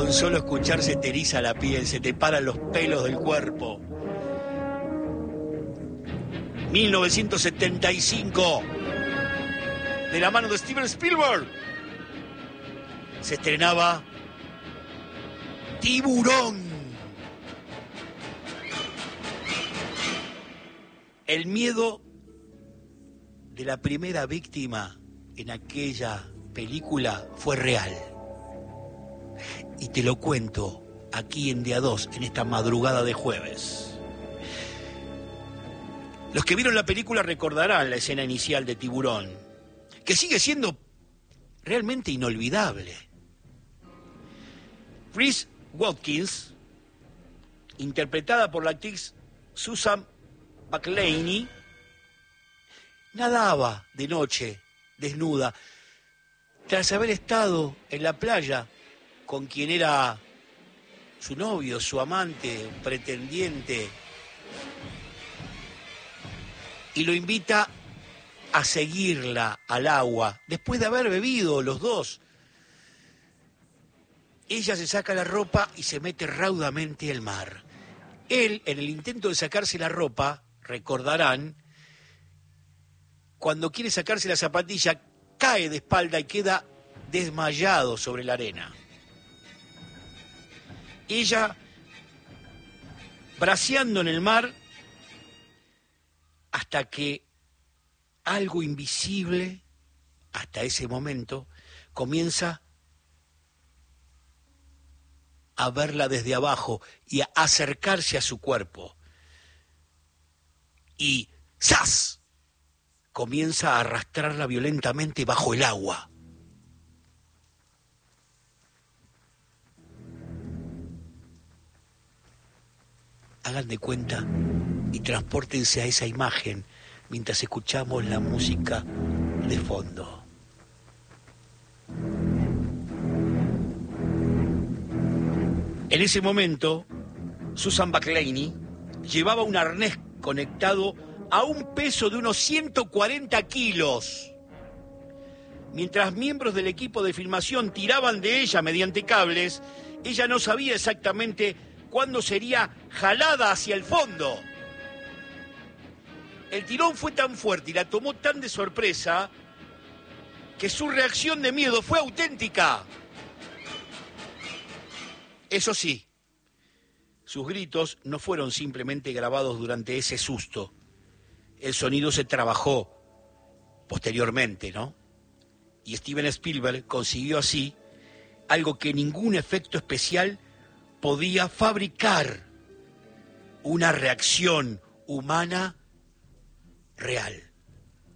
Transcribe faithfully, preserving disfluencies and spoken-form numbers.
Con solo escuchar se te eriza la piel, se te paran los pelos del cuerpo. mil novecientos setenta y cinco, de la mano de Steven Spielberg, se estrenaba Tiburón. El miedo de la primera víctima en aquella película fue real. Y te lo cuento aquí en Día dos, en esta madrugada de jueves. Los que vieron la película recordarán la escena inicial de Tiburón, que sigue siendo realmente inolvidable. Reese Watkins, interpretada por la actriz Susan McLeany, nadaba de noche, desnuda, tras haber estado en la playa con quien era su novio, su amante, un pretendiente, y lo invita a seguirla al agua, después de haber bebido los dos. Ella se saca la ropa y se mete raudamente al mar. Él, en el intento de sacarse la ropa, recordarán, cuando quiere sacarse la zapatilla, cae de espalda y queda desmayado sobre la arena. Ella, braceando en el mar, hasta que algo invisible, hasta ese momento, comienza a verla desde abajo y a acercarse a su cuerpo. Y ¡zas!, comienza a arrastrarla violentamente bajo el agua. Hagan de cuenta y transpórtense a esa imagen mientras escuchamos la música de fondo. En ese momento, Susan McLeany llevaba un arnés conectado a un peso de unos ciento cuarenta kilos. Mientras miembros del equipo de filmación tiraban de ella mediante cables, ella no sabía exactamente cuándo sería jalada hacia el fondo. El tirón fue tan fuerte y la tomó tan de sorpresa que su reacción de miedo fue auténtica. Eso sí, sus gritos no fueron simplemente grabados durante ese susto. El sonido se trabajó posteriormente, ¿no? Y Steven Spielberg consiguió así algo que ningún efecto especial podía fabricar: una reacción humana real.